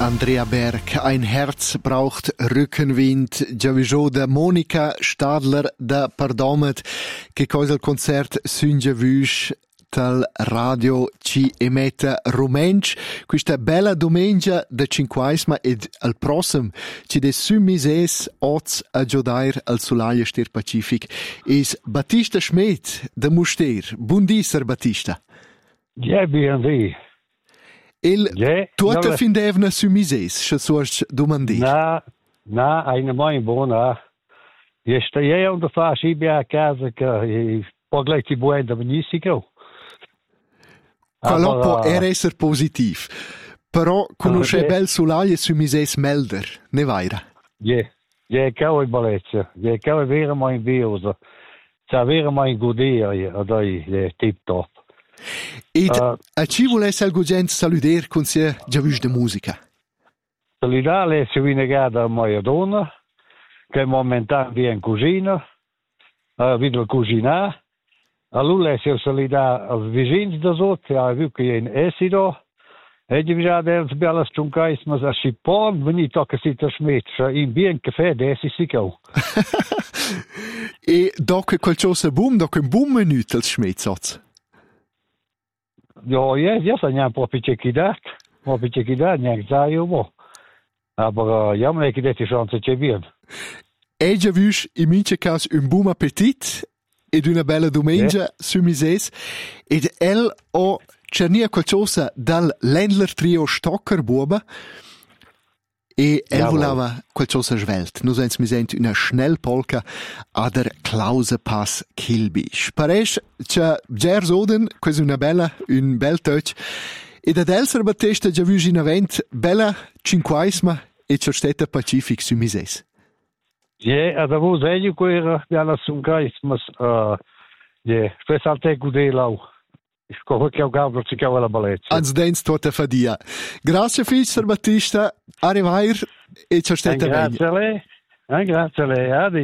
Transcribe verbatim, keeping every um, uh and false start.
Andrea Berg, ein Herz braucht Rückenwind. Giaviso da Monica Stadler da Pardomet, che cosa il concert Sünge Vüsch dal radio ci emette Rumensch. Questa bella domenica da cinquaisma ed al prossimo ci de sumises oz a giodair al solaia Stier Pacific is Battista Schmidt da Muster. Buondisser Battista. Ja, bien Il Ja, tuota no, fin devna sumises, se suos domandi. Na, na, eine mai buona. Je sta je on da fa si bia a casa che poi ti buon da benissimo. Quello può era essere positiv. Però conosce Ah, bel solaia sumises melder, ne vaira. Je, je cao e balezza. Je cao e vera mai in viosa. Sa vera mai in godere, dai, je tip top. Ed Uh, a ci volesse algo gente saluder con sia già vus de musica. Solidale si viene gada a mia donna, che momentan viene cugina, uh, vedo cucina. Allora si solidale als vicini da sotto, ha visto che in Esido, e di già del bella stuncais, ma se si può, veni tocca si te smettere, in bien caffè, desi si cau. E doc qualcosa boom, doc un boom minut als schmetzotz. Ja, ja, ja, sa nja po pičekidat, po pičekidat, nja zaju mo. Aber ja, man hätte die Chance zu bien. E già vus in mince cas un buon appetit ed una bella domenica Yeah. sumises ed el o cernia qualcosa dal Ländler Trio Stocker Buoba e el Jawohl. volava qualcosa svelt. Nus ens mi sent una Schnellpolka ader Klausepass Kilbisch. Paresch c'è Gers Oden, quasi una bella, un bel touch. Ed ad Elser Battista già vus in avent bella cinquaisma e c'è stata Pacific sumises. Ja, da wo sei ich quer, ja, das zum Geist, mas, äh, ja, das halt der gute Lau. Ich koche che ho gabel ci cava la balezza. Ans dens tota fadia. Grazie Fischer Battista, arrivair e c'è stata bene. Grazie a lei, grazie a lei, adi.